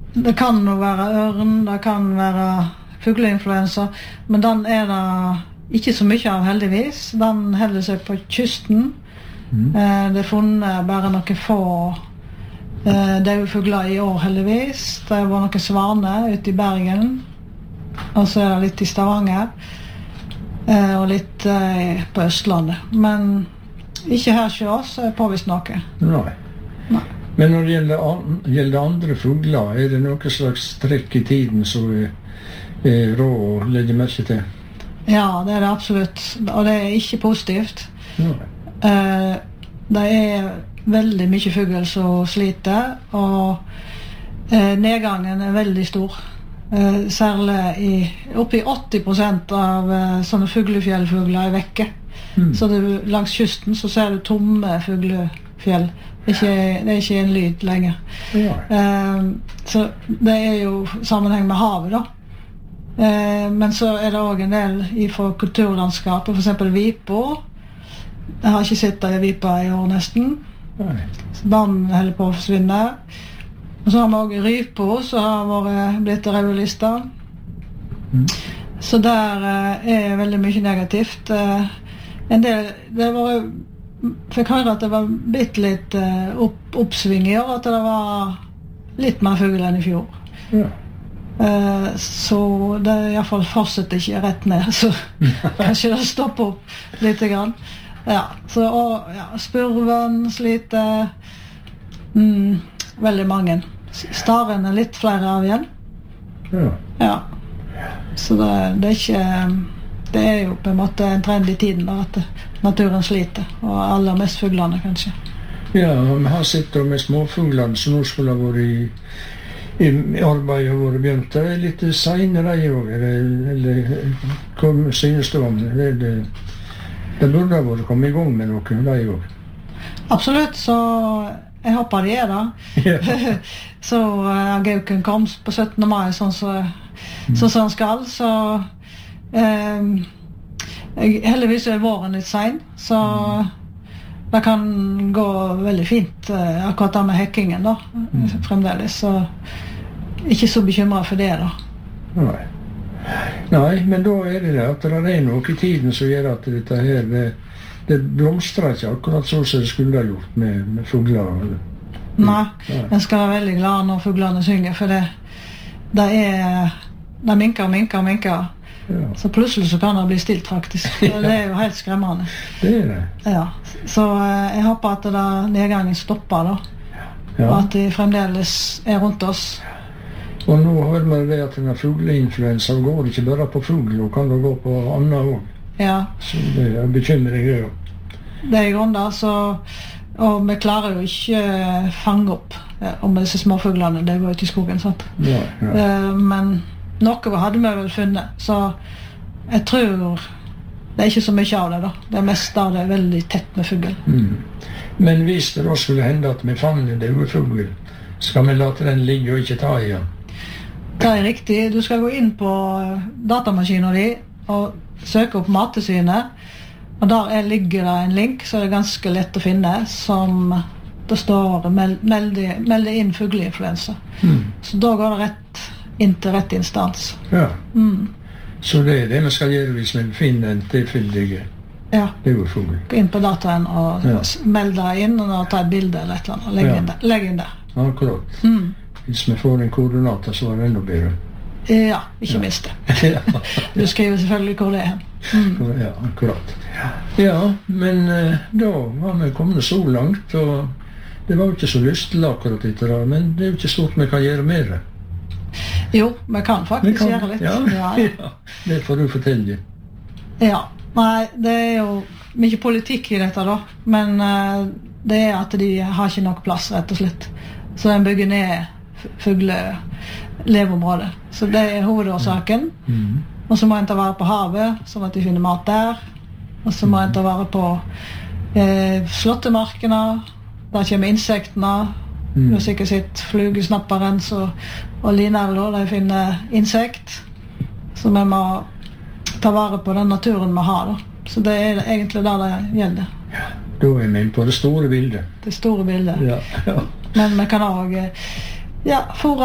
det kan jo være ørn, det kan være fugleinfluensa, men den det ikke så mye av heldigvis. Den holder seg på kysten. Det funnet bare noen få døde fugler I år heldigvis. Det var noen svaner ute I Bergen, og så det litt I Stavanger, og litt på Østlandet. Men ikke her hos oss påvist noe. Nei. Men når det gjelder andre fugler, det noe slags trekk I tiden som rå å legge merke til? Ja, det det absolutt. Og det ikke positivt. Det veldig mye fugl som sliter, og nedgangen veldig stor. Særlig oppi 80% av sånne fuglefjellfugler vekke. Så langs kysten så ser du tomme fuglefjell. Det ikke en lyd lenger. Så det jo sammenheng med havet da. Men så det også en del fra kulturlandskapet, for eksempel vipa. Jeg har ikke sett det I vipa I år nesten. Den holder på å forsvinne. Og så har vi også rypa, som har blitt rødlista. Så der veldig mye negativt. En del, det var fikk høre at det var bitt litt oppsving I år, at det var litt mer fugl enn I fjor. Så det I hvert fall fortsetter ikke rett ned, så kanskje det stopper opp litt grann. Så spurven sliter, veldig mange. Staren litt flere av igjen. Så det ikke det jo på en måte en trend I tiden da, at naturen sliter, og aller mest fuglene kanskje. Ja, vi har sett med småfuglene som nå skulle ha vært I arbeid og vært begynt. Det litt senere eller hva synes du om det? Det burde ha vært kommet I gang med noe, det også. Absolutt, så jeg håper det det. Så Gauken kom på 17. mai sånn som han skal, så heldigvis våren litt sen, så det kan gå veldig fint akkurat det med hekkingen da, fremdeles, så ikke så bekymret for det da. Nei, men da det at det noe I tiden som gjør at dette her det blomstrer ikke akkurat så som det skulle ha gjort med fugler. Nei, jeg skal være veldig glad når fuglene synger, for det minker. Så plutselig så kan det bli stilt faktisk. Det jo helt skremmende. Det det. Ja, så jeg håper at det nedgangen stopper da. Og at de fremdeles rundt oss. Og nå hører man det at denne fugleinfluensa går ikke bare på fugl, og kan det gå på annet også. Ja. Så det bekymring det jo. Det grunn da, så og vi klarer jo ikke fange opp om disse småfuglene, det går ut I skogen, sant? Men noe hadde vi vel funnet, så jeg tror det ikke så mye av det da. Det meste av det veldig tett med fugl. Men hvis det da skulle hende at vi fanger det fugl, skal vi late den ligge og ikke ta I den? Det riktig. Du skal gå inn på datamaskinen din og søke opp Mattilsynet, og der ligger det en link, så det ganske lett å finne, som det står meld inn fugleinfluensa. Så da går det rett inn til rett instans. Så det det vi skal gjøre hvis vi finner en tilfeldig fugl. Gå inn på dataen og meld deg inn og ta et bilde eller et eller annet, legg inn der. Akkurat. Hvis vi får en koordinater så det enda bedre. Ja, ikke minst det. Du skriver selvfølgelig hvor det hen. Ja, akkurat. Ja, men da var vi kommet så langt, og det var jo ikke så lyst til akkurat dette, men det jo ikke stort vi kan gjøre mer. Jo, vi kan faktisk gjøre litt. Ja, det får du fortelle. Ja, nei, det jo mye politikk I dette da, men det at de har ikke nok plass, rett og slett. Så de bygger ned fugleleveområdet. Så det hovedårsaken. Og så må en ta vare på havet, sånn at de finner mat der. Og så må en ta vare på slåttemarkene, der kommer insektene. Du har sikkert sett flugesnapperen og linerler, de finner insekt. Så vi må ta vare på den naturen vi har da. Så det egentlig der det gjelder. Da vi med på det store bildet. Det store bildet. Ja. Men vi kan også fôre